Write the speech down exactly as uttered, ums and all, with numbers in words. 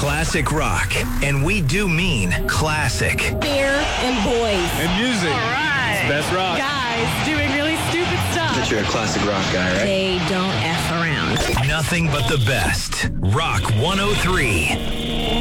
classic rock. And we do mean classic. Beer and boys. And music. All right. It's best rock. Guys doing really stupid stuff. But you're a classic rock guy, right? They don't F around. Nothing but the best. Rock one oh three.